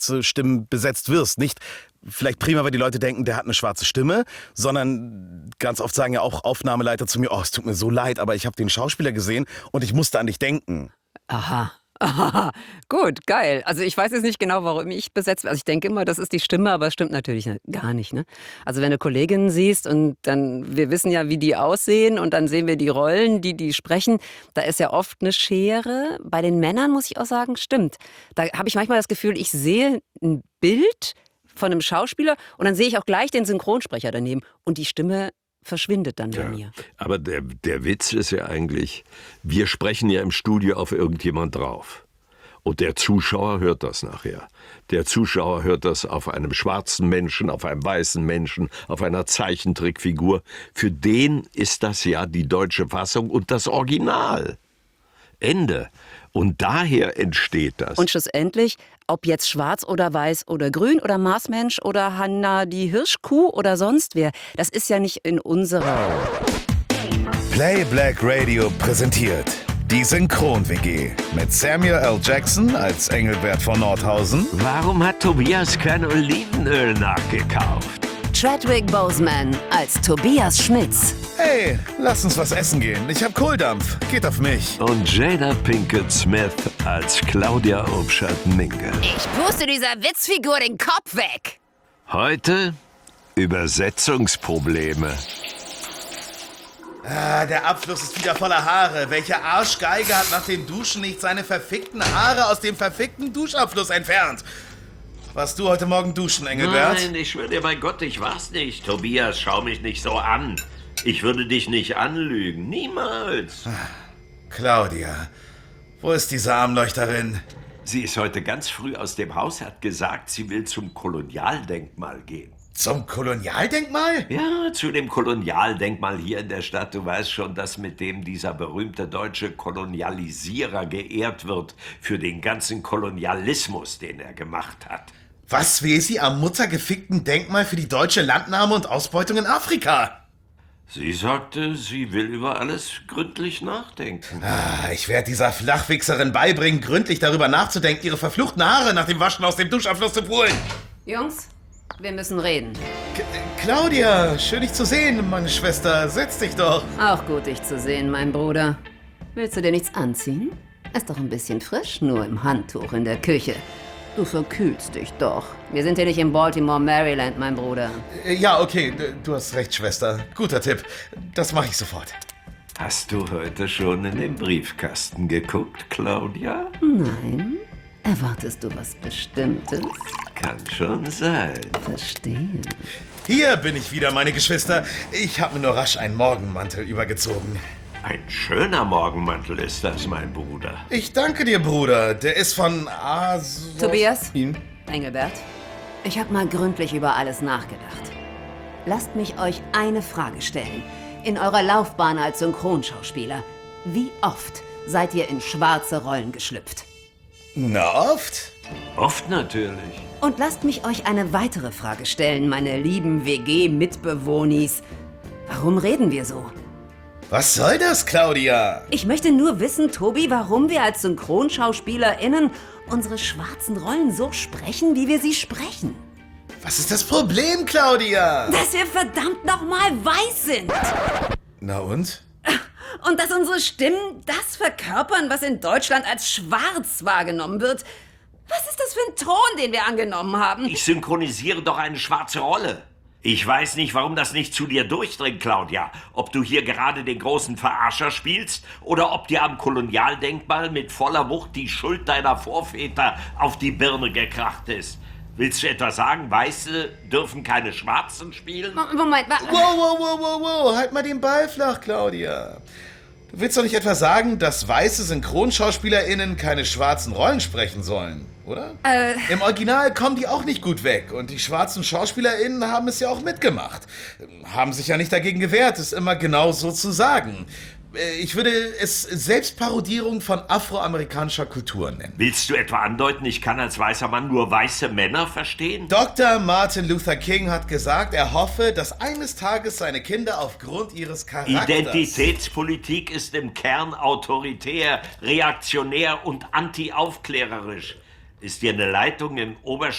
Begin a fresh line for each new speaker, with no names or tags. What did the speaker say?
schwarze Stimmen besetzt wirst. Nicht vielleicht prima, weil die Leute denken, der hat eine schwarze Stimme, sondern ganz oft sagen ja auch Aufnahmeleiter zu mir, oh, es tut mir so leid, aber ich habe den Schauspieler gesehen und ich musste an dich denken.
Aha. Aha, gut, geil. Also ich weiß jetzt nicht genau, warum ich besetzt werde. Also ich denke immer, das ist die Stimme, aber es stimmt natürlich gar nicht. Ne? Also wenn du Kolleginnen siehst und dann, wir wissen ja, wie die aussehen und dann sehen wir die Rollen, die sprechen, da ist ja oft eine Schere. Bei den Männern muss ich auch sagen, stimmt. Da habe ich manchmal das Gefühl, ich sehe ein Bild von einem Schauspieler und dann sehe ich auch gleich den Synchronsprecher daneben und die Stimme verschwindet dann bei mir.
Aber der Witz ist ja eigentlich, wir sprechen ja im Studio auf irgendjemand drauf. Und der Zuschauer hört das nachher. Der Zuschauer hört das auf einem schwarzen Menschen, auf einem weißen Menschen, auf einer Zeichentrickfigur. Für den ist das ja die deutsche Fassung und das Original. Ende. Und daher entsteht das.
Und schlussendlich, ob jetzt schwarz oder weiß oder grün oder Marsmensch oder Hanna die Hirschkuh oder sonst wer, das ist ja nicht in unserer...
Play Black Radio präsentiert die Synchron-WG mit Samuel L. Jackson als Engelbert von Nordhausen.
Warum hat Tobias kein Olivenöl nachgekauft?
Chadwick Boseman als Tobias Schmitz.
Hey, lass uns was essen gehen. Ich hab Kohldampf. Geht auf mich.
Und Jada Pinkett Smith als Claudia Obschat-Minge.
Ich puste dieser Witzfigur den Kopf weg.
Heute Übersetzungsprobleme.
Ah, der Abfluss ist wieder voller Haare. Welcher Arschgeiger hat nach dem Duschen nicht seine verfickten Haare aus dem verfickten Duschabfluss entfernt? Warst du heute Morgen duschen, Engelbert?
Nein, ich schwöre dir bei Gott, ich war's nicht. Tobias, schau mich nicht so an. Ich würde dich nicht anlügen. Niemals.
Claudia, wo ist diese Armleuchterin?
Sie ist heute ganz früh aus dem Haus, hat gesagt, sie will zum Kolonialdenkmal gehen.
Zum Kolonialdenkmal?
Ja, zu dem Kolonialdenkmal hier in der Stadt. Du weißt schon, dass mit dem dieser berühmte deutsche Kolonialisierer geehrt wird für den ganzen Kolonialismus, den er gemacht hat.
Was will sie am muttergefickten Denkmal für die deutsche Landnahme und Ausbeutung in Afrika?
Sie sagte, sie will über alles gründlich nachdenken.
Ich werde dieser Flachwichserin beibringen, gründlich darüber nachzudenken, ihre verfluchten Haare nach dem Waschen aus dem Duschabfluss zu holen.
Jungs, wir müssen reden.
Claudia, schön dich zu sehen, meine Schwester. Setz dich doch.
Auch gut, dich zu sehen, mein Bruder. Willst du dir nichts anziehen? Ist doch ein bisschen frisch, nur im Handtuch in der Küche. Du verkühlst dich doch. Wir sind hier nicht in Baltimore, Maryland, mein Bruder.
Ja, okay, du hast recht, Schwester. Guter Tipp. Das mache ich sofort.
Hast du heute schon in den Briefkasten geguckt, Claudia?
Nein. Erwartest du was Bestimmtes?
Kann schon sein.
Verstehe.
Hier bin ich wieder, meine Geschwister. Ich habe mir nur rasch einen Morgenmantel übergezogen.
Ein schöner Morgenmantel ist das, mein Bruder.
Ich danke dir, Bruder. Der ist von
Tobias? Engelbert? Ich habe mal gründlich über alles nachgedacht. Lasst mich euch eine Frage stellen. In eurer Laufbahn als Synchronschauspieler, wie oft seid ihr in schwarze Rollen geschlüpft?
Na, oft?
Oft natürlich.
Und lasst mich euch eine weitere Frage stellen, meine lieben WG-Mitbewohnis. Warum reden wir so?
Was soll das, Claudia?
Ich möchte nur wissen, Tobi, warum wir als SynchronschauspielerInnen unsere schwarzen Rollen so sprechen, wie wir sie sprechen.
Was ist das Problem, Claudia?
Dass wir verdammt nochmal weiß sind.
Na und?
Und dass unsere Stimmen das verkörpern, was in Deutschland als schwarz wahrgenommen wird. Was ist das für ein Ton, den wir angenommen haben?
Ich synchronisiere doch eine schwarze Rolle. Ich weiß nicht, warum das nicht zu dir durchdringt, Claudia. Ob du hier gerade den großen Verarscher spielst oder ob dir am Kolonialdenkmal mit voller Wucht die Schuld deiner Vorväter auf die Birne gekracht ist. Willst du etwa sagen, Weiße dürfen keine Schwarzen spielen?
Moment,
Wow. Halt mal den Ball flach, Claudia. Du willst doch nicht etwa sagen, dass weiße SynchronschauspielerInnen keine schwarzen Rollen sprechen sollen, oder? Im Original kommen die auch nicht gut weg und die schwarzen SchauspielerInnen haben es ja auch mitgemacht. Haben sich ja nicht dagegen gewehrt, es immer genau so zu sagen. Ich würde es Selbstparodierung von afroamerikanischer Kultur nennen.
Willst du etwa andeuten, ich kann als weißer Mann nur weiße Männer verstehen?
Dr. Martin Luther King hat gesagt, er hoffe, dass eines Tages seine Kinder aufgrund ihres Charakters...
Identitätspolitik ist im Kern autoritär, reaktionär und anti-aufklärerisch. Ist dir eine Leitung im obersten